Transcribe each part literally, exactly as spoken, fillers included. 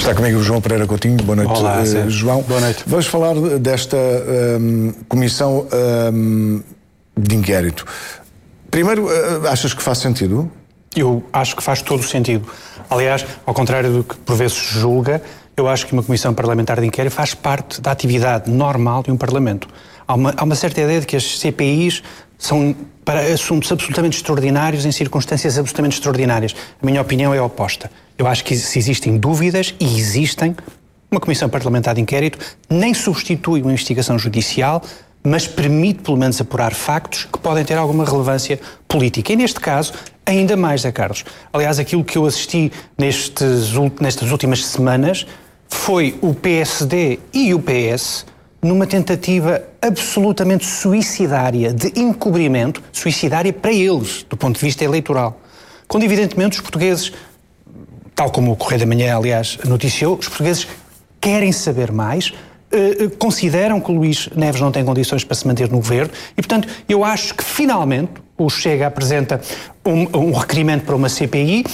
Está comigo o João Pereira Coutinho. Boa noite. Olá, uh, João. Boa noite. Vamos falar desta um, comissão um, de inquérito. Primeiro, uh, achas que faz sentido? Eu acho que faz todo o sentido. Aliás, ao contrário do que por vezes se julga, eu acho que uma comissão parlamentar de inquérito faz parte da atividade normal de um Parlamento. Há uma, há uma certa ideia de que as C P Is são para assuntos absolutamente extraordinários em circunstâncias absolutamente extraordinárias. A minha opinião é a oposta. Eu acho que se existem dúvidas, e existem, uma comissão parlamentar de inquérito nem substitui uma investigação judicial, mas permite pelo menos apurar factos que podem ter alguma relevância política. E neste caso, ainda mais, Zé Carlos. Aliás, aquilo que eu assisti nestes, nestas últimas semanas foi o P S D e o P S numa tentativa absolutamente suicidária de encobrimento, suicidária para eles, do ponto de vista eleitoral. Quando, evidentemente, os portugueses, tal como o Correio da Manhã, aliás, noticiou, os portugueses querem saber mais, eh, consideram que o Luís Neves não tem condições para se manter no governo e, portanto, eu acho que, finalmente, o Chega apresenta um, um requerimento para uma C P I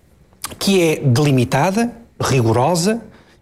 que é delimitada, rigorosa,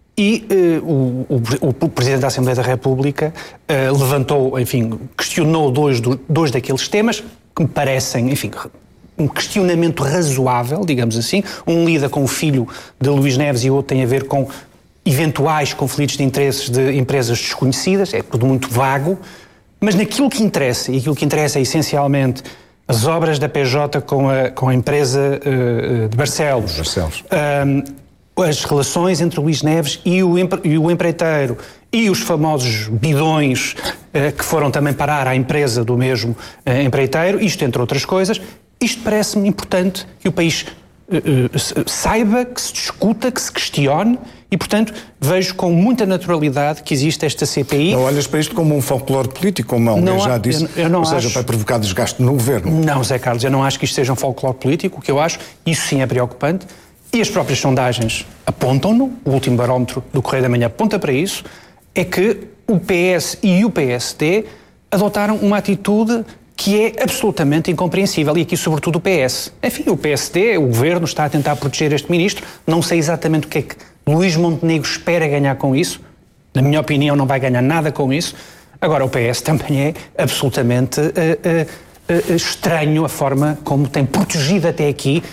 e uh, o, o, o Presidente da Assembleia da República uh, levantou, enfim, questionou dois, dois daqueles temas que me parecem, enfim, um questionamento razoável, digamos assim. Um lida com o filho de Luís Neves e o outro tem a ver com eventuais conflitos de interesses de empresas desconhecidas. É tudo muito vago, mas naquilo que interessa, e aquilo que interessa é essencialmente as obras da P J com a, com a empresa uh, de Barcelos. Barcelos. Um, as relações entre o Luís Neves e o, empre, e o empreiteiro e os famosos bidões eh, que foram também parar à empresa do mesmo eh, empreiteiro, isto entre outras coisas, isto parece-me importante que o país eh, eh, saiba, que se discuta, que se questione e, portanto, vejo com muita naturalidade que existe esta C P I. Não olhas para isto como um folclore político, como alguém não, já disse, eu, eu não ou seja, acho... para provocar desgaste no governo? Não, Zé Carlos, eu não acho que isto seja um folclore político. O que eu acho, isso sim é preocupante. E as próprias sondagens apontam-no, o último barómetro do Correio da Manhã aponta para isso, é que o P S e o P S D adotaram uma atitude que é absolutamente incompreensível, e aqui sobretudo o P S. Enfim, o P S D, o Governo, está a tentar proteger este Ministro, não sei exatamente o que é que Luís Montenegro espera ganhar com isso, na minha opinião não vai ganhar nada com isso. Agora, o P S também é absolutamente... Uh, uh, Uh, estranho a forma como tem protegido até aqui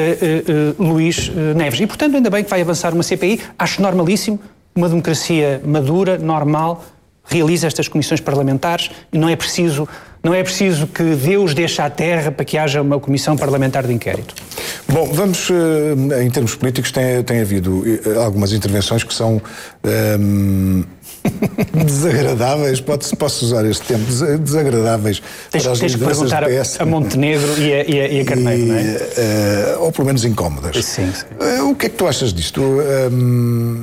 uh, uh, uh, Luís uh, Neves. E, portanto, ainda bem que vai avançar uma C P I. Acho normalíssimo, uma democracia madura, normal, realiza estas comissões parlamentares e não é preciso, não é preciso que Deus deixe a terra para que haja uma comissão parlamentar de inquérito. Bom, vamos, uh, em termos políticos, tem, tem havido uh, algumas intervenções que são... Um... desagradáveis, pode, posso usar este termo, desagradáveis. Tens, para as tens que perguntar a, a Montenegro e a, e a, e a Carneiro, e, não é? Uh, ou pelo menos incómodas. Sim, sim. Uh, o que é que tu achas disto? Um,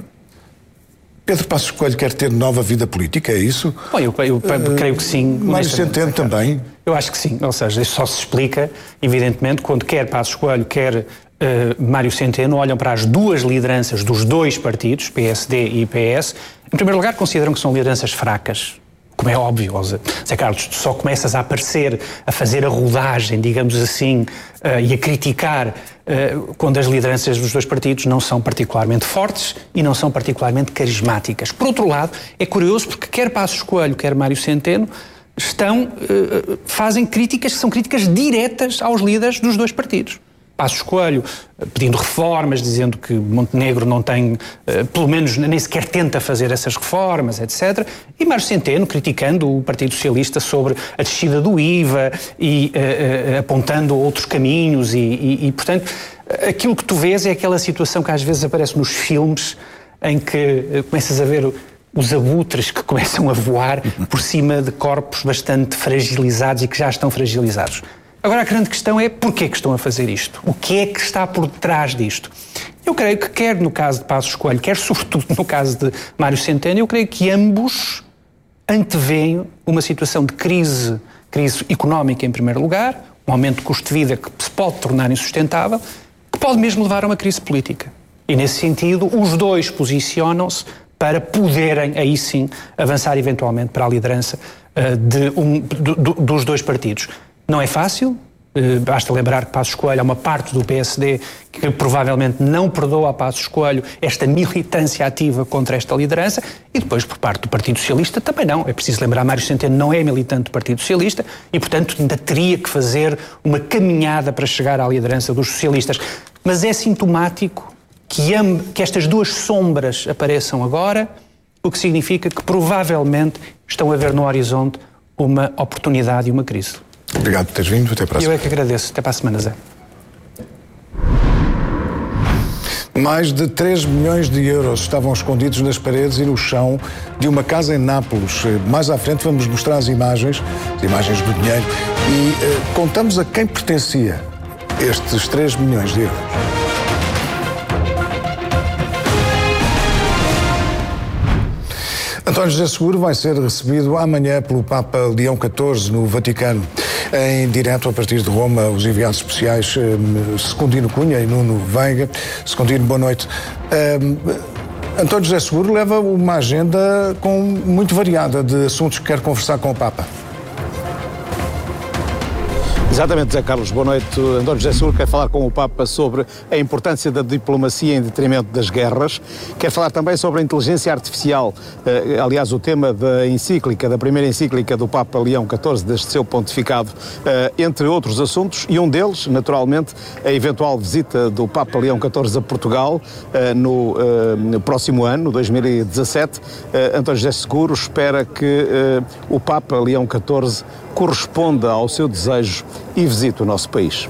Pedro Passos Coelho quer ter nova vida política, é isso? Bom, eu, eu, eu creio que sim. Mário Centeno também? Eu acho que sim, ou seja, isso só se explica, evidentemente, quando quer Passos Coelho, quer uh, Mário Centeno, olham para as duas lideranças dos dois partidos, P S D e P S. Em primeiro lugar, consideram que são lideranças fracas, como é óbvio. Zé Carlos, tu só começas a aparecer, a fazer a rodagem, digamos assim, uh, e a criticar uh, quando as lideranças dos dois partidos não são particularmente fortes e não são particularmente carismáticas. Por outro lado, é curioso porque quer Passos Coelho, quer Mário Centeno, estão, uh, fazem críticas que são críticas diretas aos líderes dos dois partidos. Passos Coelho pedindo reformas, dizendo que Montenegro não tem, pelo menos nem sequer tenta fazer essas reformas, etcétera. E Mário Centeno criticando o Partido Socialista sobre a descida do I V A e uh, uh, apontando outros caminhos e, e, e, portanto, aquilo que tu vês é aquela situação que às vezes aparece nos filmes em que uh, começas a ver os abutres que começam a voar por cima de corpos bastante fragilizados e que já estão fragilizados. Agora, a grande questão é porquê que estão a fazer isto? O que é que está por detrás disto? Eu creio que, quer no caso de Passos Coelho, quer sobretudo no caso de Mário Centeno, eu creio que ambos antevêem uma situação de crise, crise económica em primeiro lugar, um aumento de custo de vida que se pode tornar insustentável, que pode mesmo levar a uma crise política. E, nesse sentido, os dois posicionam-se para poderem, aí sim, avançar eventualmente para a liderança uh, de um, do, do, dos dois partidos. Não é fácil, Basta lembrar que Passos Coelho há uma parte do P S D que provavelmente não perdoa a Passos Coelho esta militância ativa contra esta liderança, e depois por parte do Partido Socialista também não. É preciso lembrar, Mário Centeno não é militante do Partido Socialista e, portanto, ainda teria que fazer uma caminhada para chegar à liderança dos socialistas. Mas é sintomático que, amb- que estas duas sombras apareçam agora, o que significa que provavelmente estão a ver no horizonte uma oportunidade e uma crise. Obrigado por teres vindo. Até para a semana. Eu é que agradeço. Até para a semana, Zé. Mais de três milhões de euros estavam escondidos nas paredes e no chão de uma casa em Nápoles. Mais à frente vamos mostrar as imagens, as imagens do dinheiro, e uh, contamos a quem pertencia estes três milhões de euros. António José Seguro vai ser recebido amanhã pelo Papa Leão catorze no Vaticano. Em direto a partir de Roma, os enviados especiais um, Secundino Cunha e Nuno Veiga. Secundino, boa noite. Um, António José Seguro leva uma agenda com, muito variada de assuntos que quer conversar com o Papa. Exatamente, José Carlos, boa noite. António José Seguro quer falar com o Papa sobre a importância da diplomacia em detrimento das guerras. Quer falar também sobre a inteligência artificial. Uh, aliás, o tema da encíclica, da primeira encíclica do Papa Leão catorze, deste seu pontificado, uh, entre outros assuntos, e um deles, naturalmente, a eventual visita do Papa Leão catorze a Portugal uh, no, uh, no próximo ano, dois mil e dezassete. Uh, António José Seguro espera que uh, o Papa Leão catorze corresponda ao seu desejo e visite o nosso país.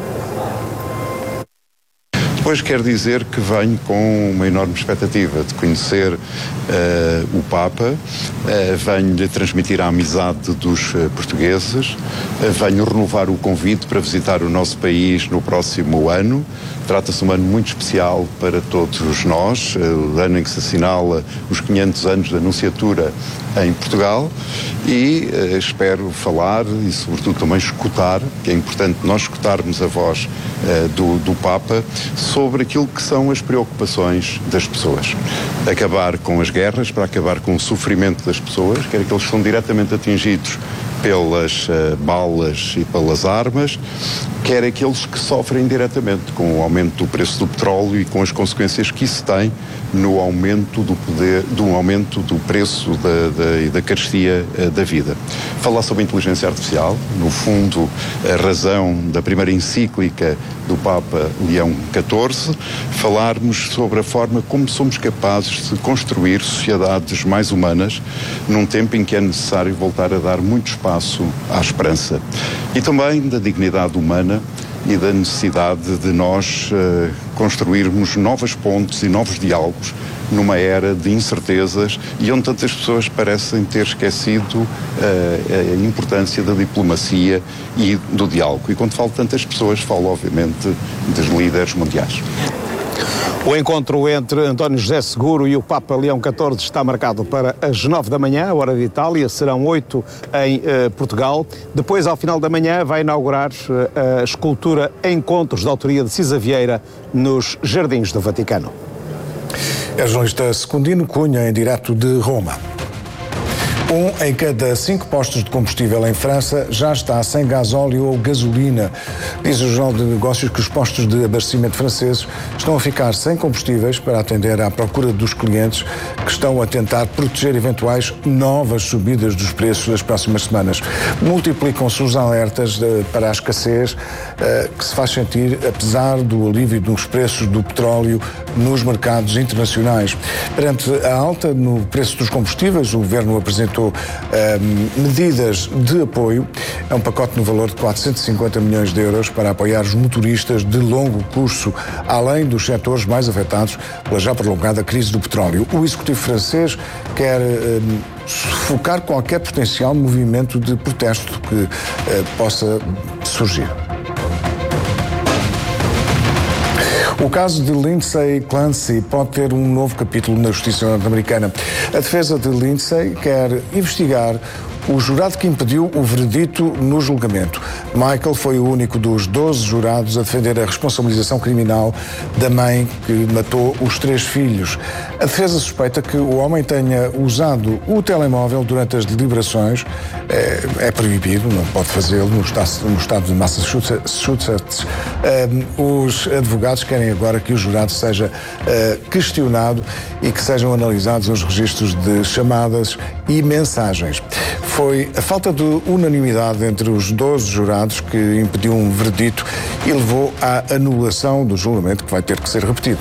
Depois quero dizer que venho com uma enorme expectativa de conhecer uh, o Papa, uh, venho-lhe transmitir a amizade dos uh, portugueses, uh, venho renovar o convite para visitar o nosso país no próximo ano. Trata-se de um ano muito especial para todos nós, uh, o ano em que se assinala os quinhentos anos da Anunciatura em Portugal, e uh, espero falar e sobretudo também escutar, que é importante nós escutarmos a voz uh, do, do Papa sobre aquilo que são as preocupações das pessoas. Acabar com as guerras, para acabar com o sofrimento das pessoas, quer aqueles que são diretamente atingidos pelas uh, balas e pelas armas, quer aqueles que sofrem diretamente com o aumento do preço do petróleo e com as consequências que isso tem no aumento do poder, do aumento do preço da, da, da carestia uh, da vida. Falar sobre a inteligência artificial, no fundo, a razão da primeira encíclica do Papa Leão catorze, falarmos sobre a forma como somos capazes de construir sociedades mais humanas num tempo em que é necessário voltar a dar muito espaço à esperança. E também da dignidade humana e da necessidade de nós uh, construirmos novas pontes e novos diálogos numa era de incertezas e onde tantas pessoas parecem ter esquecido uh, a importância da diplomacia e do diálogo. E quando falo de tantas pessoas, falo obviamente dos líderes mundiais. O encontro entre António José Seguro e o Papa Leão catorze está marcado para as nove da manhã, hora de Itália, serão oito em uh, Portugal. Depois, ao final da manhã, vai inaugurar uh, a escultura Encontros, da autoria de Cisa Vieira, nos Jardins do Vaticano. É o jornalista Secundino Cunha, em direto de Roma. Um em cada cinco postos de combustível em França já está sem gasóleo ou gasolina. Diz o Jornal de Negócios que os postos de abastecimento franceses estão a ficar sem combustíveis para atender à procura dos clientes que estão a tentar proteger eventuais novas subidas dos preços das próximas semanas. Multiplicam-se os alertas de, para a escassez uh, que se faz sentir apesar do alívio dos preços do petróleo nos mercados internacionais. Perante a alta no preço dos combustíveis, o Governo apresentou Um, medidas de apoio. É um pacote no valor de quatrocentos e cinquenta milhões de euros para apoiar os motoristas de longo curso, além dos setores mais afetados pela já prolongada crise do petróleo. O Executivo francês quer um, sufocar qualquer potencial movimento de protesto que uh, possa surgir. O caso de Lindsay Clancy pode ter um novo capítulo na justiça norte-americana. A defesa de Lindsay quer investigar o jurado que impediu o veredito no julgamento. Michael foi o único dos doze jurados a defender a responsabilização criminal da mãe que matou os três filhos. A defesa suspeita que o homem tenha usado o telemóvel durante as deliberações. É, é proibido, não pode fazê-lo no estado, no estado de Massachusetts. Um, os advogados querem agora que o jurado seja uh, questionado e que sejam analisados os registros de chamadas e mensagens. Foi a falta de unanimidade entre os doze jurados que impediu um veredito e levou à anulação do julgamento, que vai ter que ser repetido.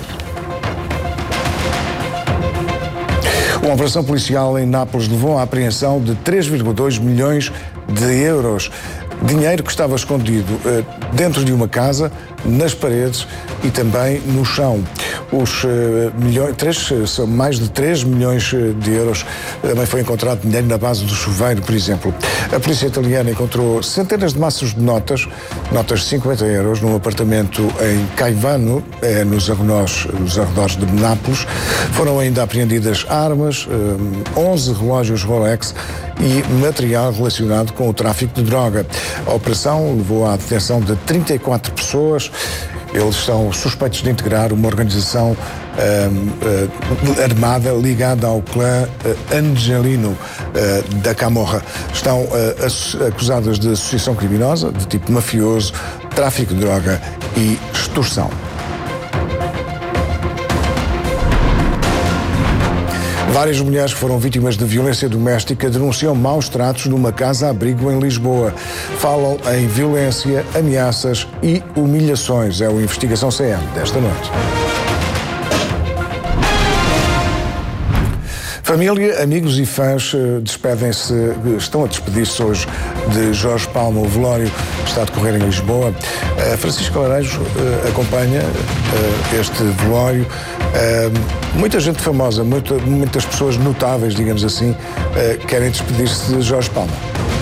Uma operação policial em Nápoles levou à apreensão de três vírgula dois milhões de euros. Dinheiro que estava escondido uh, dentro de uma casa, nas paredes e também no chão. Os uh, milhões, três, são mais de três milhões de euros. Também foi encontrado dinheiro na base do chuveiro, por exemplo. A polícia italiana encontrou centenas de maços de notas, notas de cinquenta euros, num apartamento em Caivano, eh, nos, arredores, nos arredores de Nápoles. Foram ainda apreendidas armas, uh, onze relógios Rolex e material relacionado com o tráfico de droga. A operação levou à detenção de trinta e quatro pessoas. Eles são suspeitos de integrar uma organização uh, uh, armada ligada ao clã uh, Angelino uh, da Camorra. Estão uh, acusadas de associação criminosa, de tipo mafioso, tráfico de droga e extorsão. Várias mulheres que foram vítimas de violência doméstica denunciam maus tratos numa casa-abrigo em Lisboa. Falam em violência, ameaças e humilhações. É o Investigação C M desta noite. Família, amigos e fãs despedem-se, estão a despedir-se hoje de Jorge Palma. O velório está a decorrer em Lisboa. Uh, Francisco Laranjo uh, acompanha uh, este velório. Uh, muita gente famosa, muita, muitas pessoas notáveis, digamos assim, uh, querem despedir-se de Jorge Palma.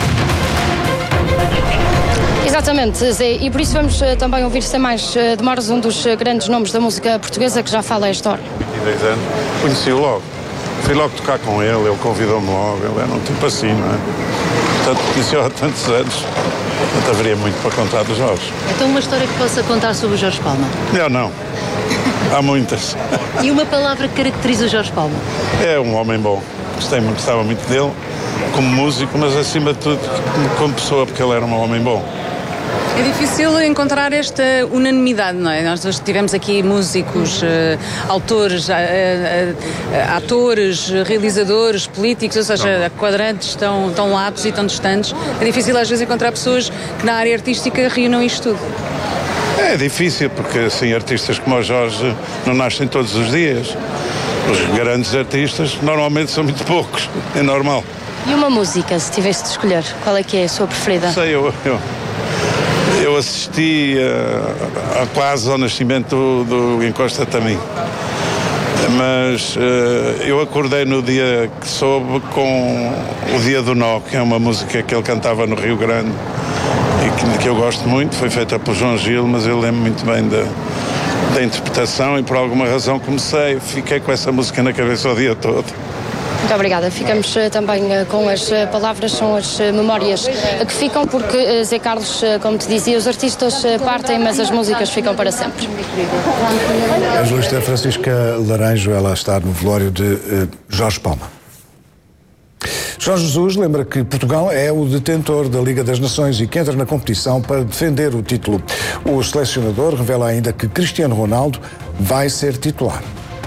Exatamente, Zé, e por isso vamos uh, também ouvir sem mais uh, demoras um dos uh, grandes nomes da música portuguesa que já fala a esta hora. vinte e dois anos, conheci-o logo. Fui logo tocar com ele, ele convidou-me logo, ele era um tipo assim, não é? Portanto, conheci-o há tantos anos, portanto haveria muito para contar do Jorge. Então uma história que possa contar sobre o Jorge Palma? Eu não, há muitas. E uma palavra que caracteriza o Jorge Palma? É um homem bom, gostei, gostava muito dele, como músico, mas acima de tudo como pessoa, porque ele era um homem bom. É difícil encontrar esta unanimidade, não é? Nós tivemos aqui músicos, uh, autores, uh, uh, atores, realizadores, políticos, ou seja, quadrantes tão, tão latos e tão distantes. É difícil às vezes encontrar pessoas que na área artística reúnam isto tudo. É difícil, porque assim, artistas como o Jorge não nascem todos os dias. Os grandes artistas normalmente são muito poucos, é normal. E uma música, se tivesse de escolher, qual é que é a sua preferida? Sei, eu... eu... Eu assisti uh, a quase ao nascimento do, do Encosta também, mas uh, eu acordei no dia que soube com o Dia do Nó, que é uma música que ele cantava no Rio Grande e que, que eu gosto muito, foi feita por João Gil, mas eu lembro muito bem da, da interpretação e por alguma razão comecei, fiquei com essa música na cabeça o dia todo. Muito obrigada. Ficamos uh, também uh, com as uh, palavras, são as uh, memórias uh, que ficam, porque, uh, Zé Carlos, uh, como te dizia, os artistas uh, partem, mas as músicas ficam para sempre. A jornalista Francisca Laranjo, ela está no velório de uh, Jorge Palma. Jorge Jesus lembra que Portugal é o detentor da Liga das Nações e que entra na competição para defender o título. O selecionador revela ainda que Cristiano Ronaldo vai ser titular.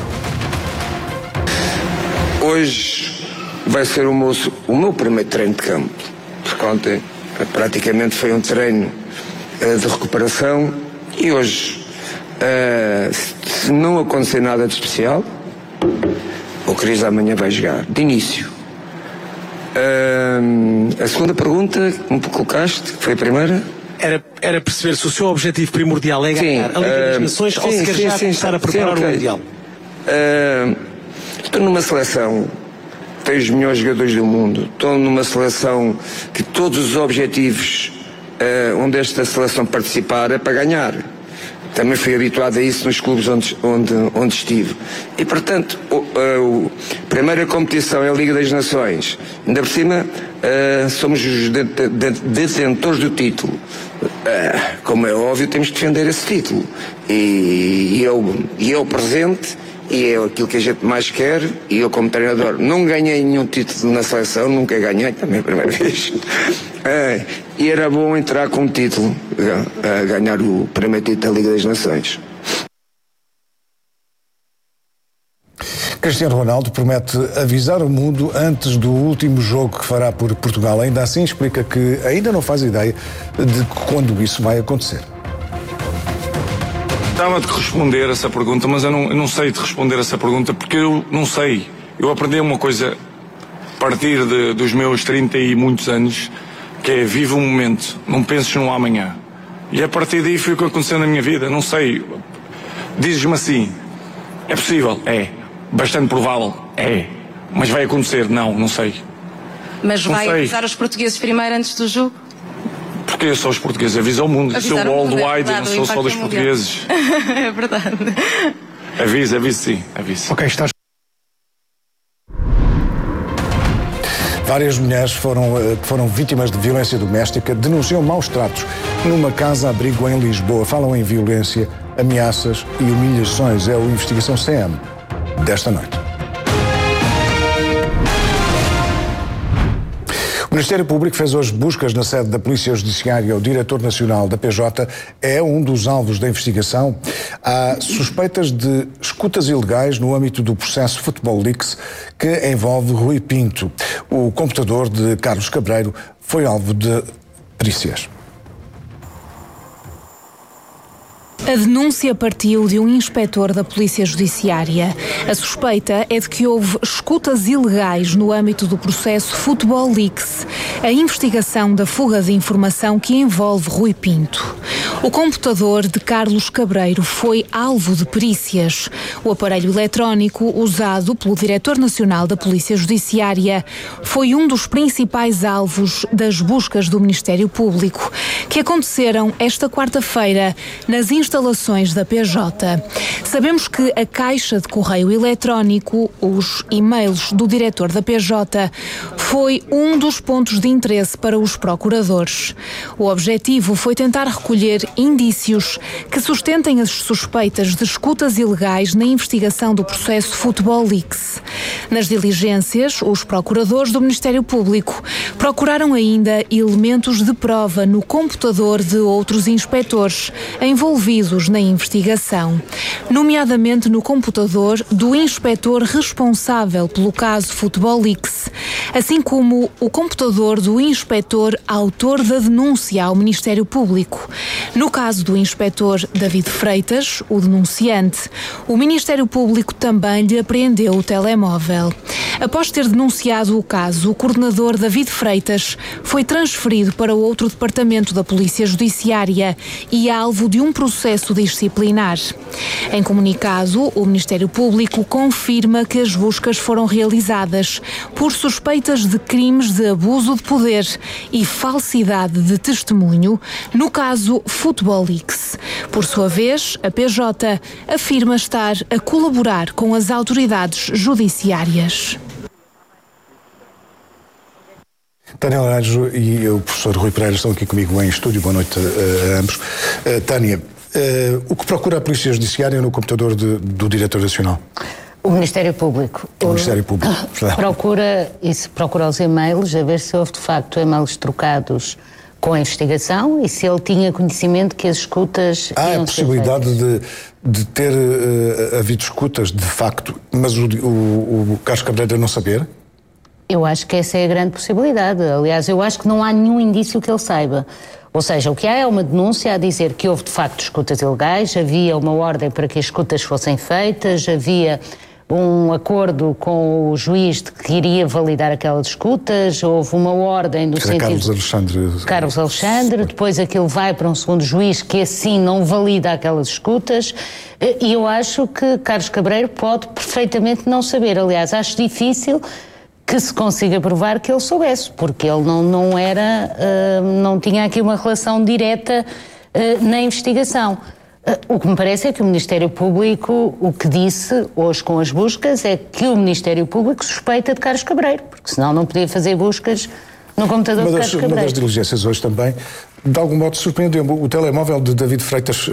Hoje vai ser o meu, o meu primeiro treino de campo, porque ontem praticamente foi um treino uh, de recuperação e hoje, uh, se não acontecer nada de especial, o Cris amanhã vai jogar, de início. Uh, a segunda pergunta que me colocaste, que foi a primeira... Era, era perceber se o seu objetivo primordial é ganhar sim, a Liga uh, das Nações sim, ou se quer sim, já sim, começar sim, a preparar sim, okay. o Mundial. Uh, Estou numa seleção que tem os melhores jogadores do mundo. Estou numa seleção que todos os objetivos uh, onde esta seleção participar é para ganhar. também fui habituado a isso nos clubes onde, onde, onde estive. E, portanto, o, a, a primeira competição é a Liga das Nações. Ainda por cima, uh, somos os detentores do título. Uh, como é óbvio, temos de defender esse título. E, e, eu, e eu presente, e é aquilo que a gente mais quer, e eu como treinador não ganhei nenhum título na seleção, nunca ganhei, também a primeira vez. É, e era bom entrar com um título, a ganhar o primeiro título da Liga das Nações. Cristiano Ronaldo promete avisar o mundo antes do último jogo que fará por Portugal. Ainda assim explica que ainda não faz ideia de quando isso vai acontecer. Estava de responder essa pergunta, mas eu não, eu não sei de responder essa pergunta porque eu não sei. Eu aprendi uma coisa a partir de, dos meus trinta e muitos anos, que é vive um momento, não penses no amanhã. E a partir daí foi o que aconteceu na minha vida, não sei. Dizes-me assim, é possível? É. Bastante provável? É. Mas vai acontecer? Não, não sei. Mas não vai sei. avisar os portugueses primeiro antes do jogo? Porque eu sou os portugueses, aviso ao mundo. Eu sou o worldwide, não sou só dos portugueses. É verdade. Avisa, avisa sim, avisa. Ok, estás. Várias mulheres foram, que foram vítimas de violência doméstica denunciam maus tratos numa casa-abrigo em Lisboa. Falam em violência, ameaças e humilhações. É o Investigação C M desta noite. O Ministério Público fez hoje buscas na sede da Polícia Judiciária. O diretor nacional da P J é um dos alvos da investigação. Há suspeitas de escutas ilegais no âmbito do processo Futebol Leaks que envolve Rui Pinto. O computador de Carlos Cabreiro foi alvo de perícias. A denúncia partiu de um inspetor da Polícia Judiciária. A suspeita é de que houve escutas ilegais no âmbito do processo Futebol Leaks, a investigação da fuga de informação que envolve Rui Pinto. O computador de Carlos Cabreiro foi alvo de perícias. O aparelho eletrónico usado pelo diretor nacional da Polícia Judiciária foi um dos principais alvos das buscas do Ministério Público, que aconteceram esta quarta-feira nas instalações da P J. Sabemos que a caixa de correio eletrónico, os e-mails do diretor da P J, foi um dos pontos de interesse para os procuradores. O objetivo foi tentar recolher indícios que sustentem as suspeitas de escutas ilegais na investigação do processo Futebol Leaks. Nas diligências, os procuradores do Ministério Público procuraram ainda elementos de prova no computador de outros inspetores envolvidos na investigação, nomeadamente no computador do inspetor responsável pelo caso Futebol Leaks, assim como o computador do inspetor autor da denúncia ao Ministério Público. No caso do inspetor David Freitas, o denunciante, o Ministério Público também lhe apreendeu o telemóvel. Após ter denunciado o caso, o coordenador David Freitas foi transferido para outro departamento da Polícia Judiciária e alvo de um processo disciplinar. Em comunicado, o Ministério Público confirma que as buscas foram realizadas por suspeitas de crimes de abuso de poder e falsidade de testemunho no caso Futebol Leaks. Por sua vez, a P J afirma estar a colaborar com as autoridades judiciárias. Tânia Laranjo e o professor Rui Pereira estão aqui comigo em estúdio. Boa noite a, a ambos. Uh, Tânia, uh, o que procura a Polícia Judiciária no computador de, do Diretor Nacional? O Ministério Público. O Ministério Público. Procura, isso, procura os e-mails, a ver se houve de facto e-mails trocados com a investigação e se ele tinha conhecimento que as escutas... Há a possibilidade de, de ter uh, havido escutas, de facto, mas o, o, o Carlos Cabreiro não saber? Eu acho que essa é a grande possibilidade. Aliás, eu acho que não há nenhum indício que ele saiba. Ou seja, o que há é uma denúncia a dizer que houve de facto escutas ilegais, havia uma ordem para que as escutas fossem feitas, havia um acordo com o juiz de que iria validar aquelas escutas, houve uma ordem no sentido... Carlos Alexandre. Carlos Alexandre, depois aquilo vai para um segundo juiz que assim não valida aquelas escutas, e eu acho que Carlos Cabreiro pode perfeitamente não saber. Aliás, acho difícil que se consiga provar que ele soubesse, porque ele não, não era, uh, não tinha aqui uma relação direta uh, na investigação. O que me parece é que o Ministério Público, o que disse hoje com as buscas, é que o Ministério Público suspeita de Carlos Cabreiro, porque senão não podia fazer buscas no computador uma de das, Carlos Cabreiro. Uma das diligências hoje também, de algum modo, surpreendeu-me. O telemóvel de David Freitas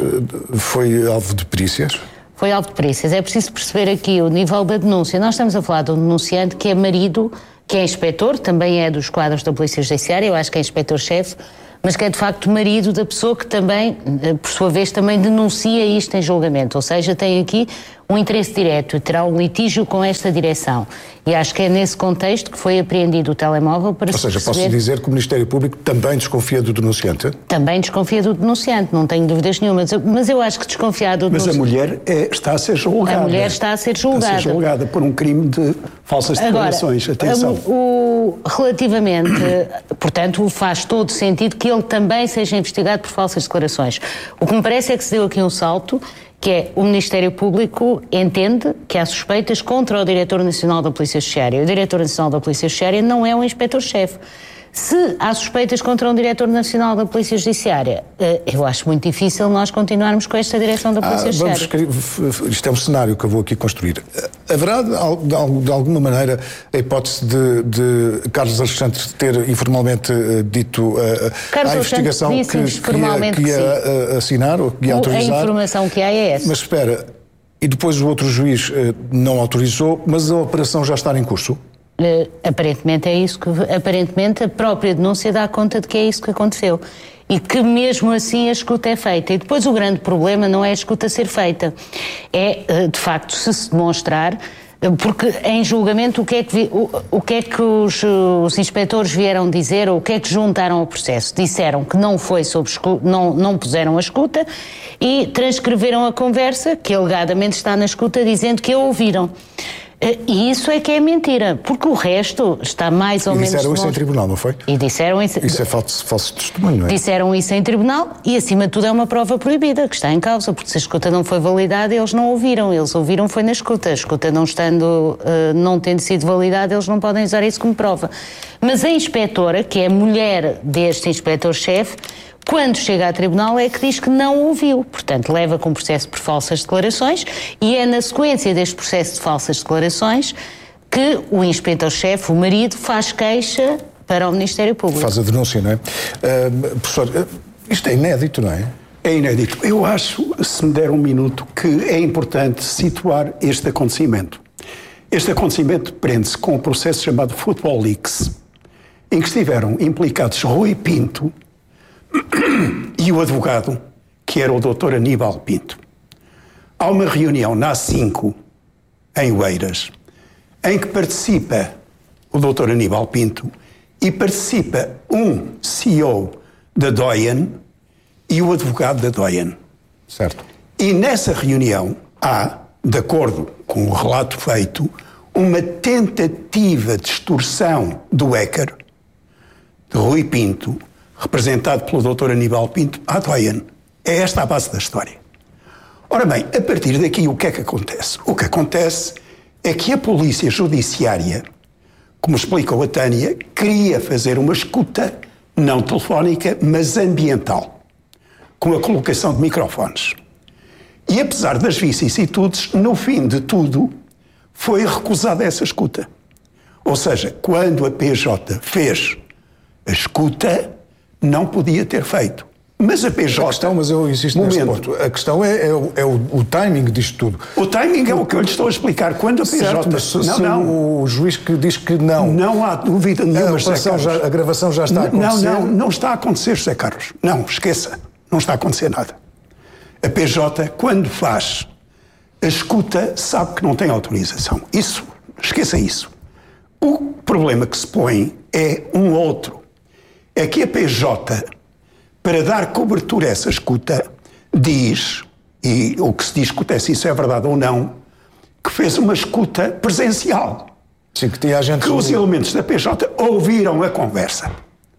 foi alvo de perícias? Foi alvo de perícias. É preciso perceber aqui o nível da denúncia. Nós estamos a falar de um denunciante que é marido, que é inspetor, também é dos quadros da Polícia Judiciária, eu acho que é inspetor-chefe, mas que é de facto marido da pessoa que também, por sua vez, também denuncia isto em julgamento, ou seja, tem aqui um interesse direto e terá um litígio com esta direção. E acho que é nesse contexto que foi apreendido o telemóvel para se Ou seja, perceber... posso dizer que o Ministério Público também desconfia do denunciante? Também desconfia do denunciante, não tenho dúvidas nenhuma, mas eu acho que desconfiar do denunciante... Mas a mulher é, está a ser julgada. A mulher está a ser julgada. Está a ser julgada por um crime de falsas declarações. Agora, atenção. O, relativamente, portanto, faz todo sentido que ele também seja investigado por falsas declarações. O que me parece é que se deu aqui um salto, que é o Ministério Público entende que há suspeitas contra o Diretor Nacional da Polícia Judiciária. O Diretor Nacional da Polícia Judiciária não é um inspetor-chefe. Se há suspeitas contra um Diretor Nacional da Polícia Judiciária, eu acho muito difícil nós continuarmos com esta direção da Polícia ah, Judiciária. Vamos, isto é um cenário que eu vou aqui construir. Haverá, de alguma maneira, a hipótese de, de Carlos Alexandre ter informalmente dito Carlos a investigação que, que, ia, que ia assinar ou que ia autorizar? A informação que há é essa. Mas espera, e depois o outro juiz não autorizou, mas a operação já está em curso? Uh, aparentemente é isso que aparentemente a própria denúncia dá conta de que é isso que aconteceu e que mesmo assim a escuta é feita. E depois o grande problema não é a escuta ser feita, é uh, de facto se se demonstrar, uh, porque em julgamento o que é que, vi, o, o que, é que os, os inspectores vieram dizer ou o que é que juntaram ao processo? Disseram que não foi sob escuta, não, não puseram a escuta e transcreveram a conversa que alegadamente está na escuta dizendo que a ouviram. E isso é que é mentira, porque o resto está mais ou menos... E disseram isso em tribunal, não foi? E disseram isso... Isso é falso, falso testemunho, não é? Disseram isso em tribunal e, acima de tudo, é uma prova proibida que está em causa, porque se a escuta não foi validada, eles não ouviram. Eles ouviram foi na escuta. A escuta não estando, uh, não tendo sido validada, eles não podem usar isso como prova. Mas a inspetora, que é a mulher deste inspetor-chefe, quando chega a tribunal é que diz que não ouviu, portanto leva com um processo por falsas declarações e é na sequência deste processo de falsas declarações que o inspetor-chefe, o marido, faz queixa para o Ministério Público. Faz a denúncia, não é? Uh, professor, isto é inédito, não é? É inédito. Eu acho, se me der um minuto, que é importante situar este acontecimento. Este acontecimento prende-se com o processo chamado Football Leaks, em que estiveram implicados Rui Pinto e o advogado, que era o doutor Aníbal Pinto. Há uma reunião na A cinco, em Oeiras, em que participa o doutor Aníbal Pinto e participa um C E O da Doyen e o advogado da Doyen. Certo. E nessa reunião há, de acordo com o relato feito, uma tentativa de extorsão do hacker, de Rui Pinto, representado pelo doutor Aníbal Pinto, à Doyen. É esta a base da história. Ora bem, a partir daqui o que é que acontece? O que acontece é que a Polícia Judiciária, como explicou a Tânia, queria fazer uma escuta não telefónica, mas ambiental, com a colocação de microfones. E apesar das vicissitudes, no fim de tudo, foi recusada essa escuta. Ou seja, quando a P J fez a escuta, não podia ter feito. Mas a P J... A questão, mas eu insisto nesse ponto. A questão é, é, o, é o, o timing disto tudo. O timing é o que eu lhe estou a explicar. Quando a P J... Certo, mas se, não, se não. O juiz que diz que não... Não há dúvida nenhuma, a, já, a gravação já está a acontecer. Não, não, não está a acontecer, José Carlos. Não, esqueça. Não está a acontecer nada. A P J, quando faz a escuta, sabe que não tem autorização. Isso, esqueça isso. O problema que se põe é um outro. É que a P J, para dar cobertura a essa escuta, diz, e o que se discute se isso é verdade ou não, que fez uma escuta presencial. Sim, que tinha a gente... Que os elementos da P J ouviram a conversa.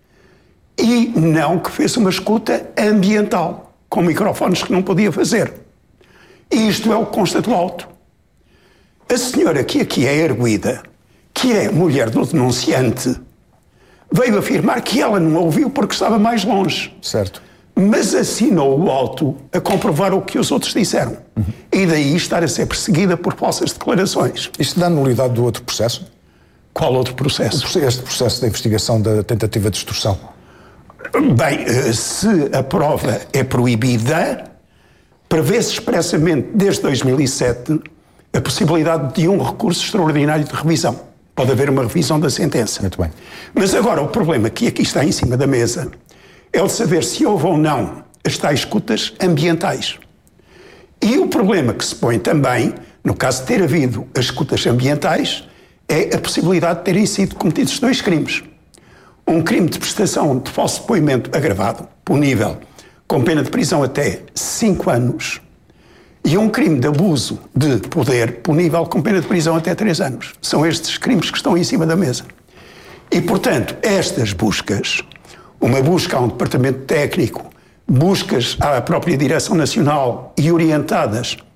E não que fez uma escuta ambiental, com microfones que não podia fazer. E isto é o que consta do auto. A senhora que aqui é erguida, que é mulher do denunciante, veio afirmar que ela não ouviu porque estava mais longe. Certo. mas assinou o auto a comprovar o que os outros disseram. Uhum. E daí estar a ser perseguida por falsas declarações. Isto dá nulidade do outro processo? Qual outro processo? Este processo da investigação da tentativa de extorsão. Bem, se a prova é proibida, prevê-se expressamente desde dois mil e sete a possibilidade de um recurso extraordinário de revisão. Pode haver uma revisão da sentença. Muito bem. Mas agora o problema que aqui está em cima da mesa é o de saber se houve ou não as tais escutas ambientais. E o problema que se põe também, no caso de ter havido as escutas ambientais, é a possibilidade de terem sido cometidos dois crimes. Um crime de prestação de falso depoimento agravado, punível, com pena de prisão até cinco anos, e um crime de abuso de poder, punível, com pena de prisão até três anos. São estes crimes que estão em cima da mesa. E, portanto, estas buscas, uma busca a um departamento técnico, buscas à própria Direção Nacional e orientadas